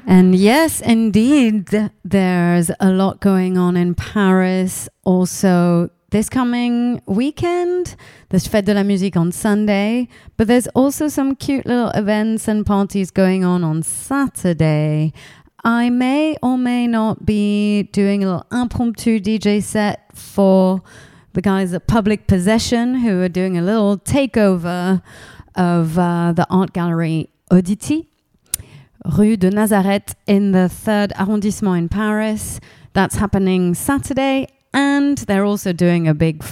And yes, indeed, there's a lot going on in Paris. Also, this coming weekend, there's Fête de la Musique on Sunday, but there's also some cute little events and parties going on Saturday. I may or may not be doing a little impromptu DJ set for the guys at Public Possession, who are doing a little takeover of the art gallery Audity, Rue de Nazareth in the 3rd arrondissement in Paris. That's happening Saturday, and they're also doing a big